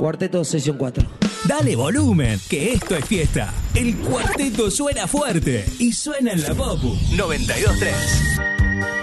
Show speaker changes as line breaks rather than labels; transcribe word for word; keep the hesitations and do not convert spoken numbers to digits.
Cuarteto Sesión cuatro.
Dale volumen, que esto es fiesta. El cuarteto suena fuerte y suena en la Popu noventa y dos punto tres.